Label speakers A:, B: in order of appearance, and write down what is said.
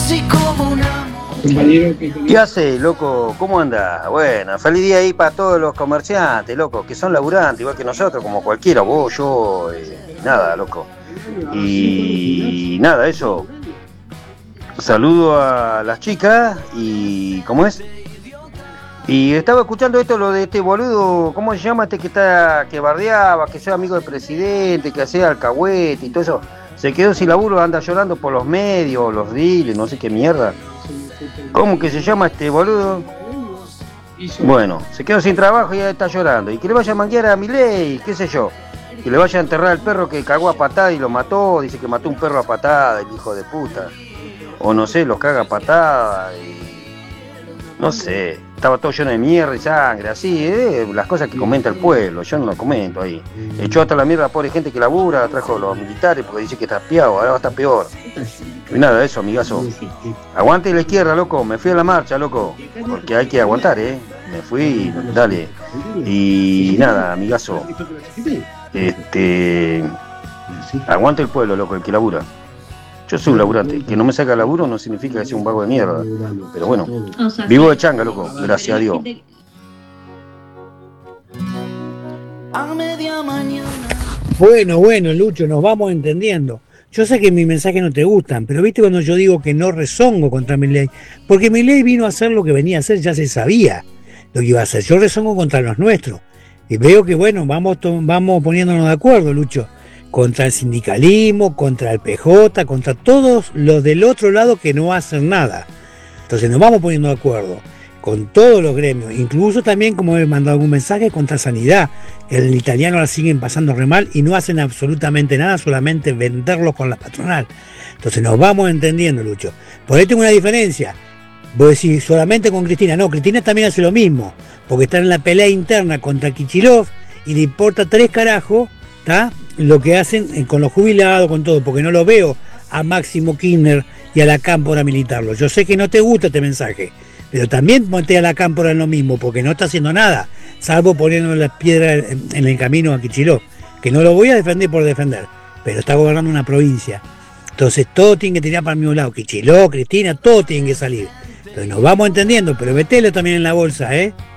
A: ¿Qué hace, loco? ¿Cómo anda? Bueno, feliz día ahí para todos los comerciantes, loco, que son laburantes, igual que nosotros, como cualquiera, vos, yo, nada, loco. Y nada, eso. Saludo a las chicas y ¿cómo es? Y estaba escuchando esto, lo de este boludo, ¿cómo se llama este que bardeaba, que sea amigo del presidente, que hacía alcahuete y todo eso? Se quedó sin laburo, anda llorando por los medios, los deals, no sé qué mierda. ¿Cómo que se llama este boludo? Bueno, se quedó sin trabajo y ya está llorando. Y que le vaya a manguear a Milei, qué sé yo. Que le vaya a enterrar al perro que cagó a patada y lo mató. Dice que mató un perro a patada, el hijo de puta. O no sé, los caga a patada y... No sé, estaba todo lleno de mierda y sangre, así, las cosas que comenta el pueblo, yo no lo comento ahí. Echó hasta la mierda a pobre gente que labura, trajo a los militares porque dice que está piado, ahora va a estar peor. Y nada de eso, amigazo. Aguante la izquierda, loco, me fui a la marcha, loco, porque hay que aguantar, me fui, dale. Y nada, amigazo, aguante el pueblo, loco, el que labura. Yo soy un laburante, que no me saca laburo no significa que sea un vago de mierda, pero bueno, vivo de changa, loco, gracias a Dios.
B: Bueno, Lucho, nos vamos entendiendo. Yo sé que mis mensajes no te gustan, pero viste cuando yo digo que no rezongo contra Milei, porque Milei vino a hacer lo que venía a hacer, ya se sabía lo que iba a hacer. Yo rezongo contra los nuestros. Y veo que, bueno, vamos poniéndonos de acuerdo, Lucho. Contra el sindicalismo, contra el PJ, contra todos los del otro lado que no hacen nada. Entonces nos vamos poniendo de acuerdo con todos los gremios, incluso también, como he mandado algún mensaje, contra sanidad. El italiano la siguen pasando re mal y no hacen absolutamente nada, solamente venderlos con la patronal. Entonces nos vamos entendiendo, Lucho. Por ahí tengo una diferencia. Vos decís solamente con Cristina. No, Cristina también hace lo mismo, porque está en la pelea interna contra Kicillof y le importa 3 carajos, ¿está? Lo que hacen con los jubilados, con todo, porque no lo veo a Máximo Kirchner y a la Cámpora militarlo. Yo sé que no te gusta este mensaje, pero también monté a la Cámpora en lo mismo, porque no está haciendo nada, salvo poniendo las piedras en el camino a Kicillof, que no lo voy a defender por defender, pero está gobernando una provincia. Entonces todo tiene que tirar para el mismo lado, Kicillof, Cristina, todo tiene que salir. Entonces nos vamos entendiendo, pero metelo también en la bolsa,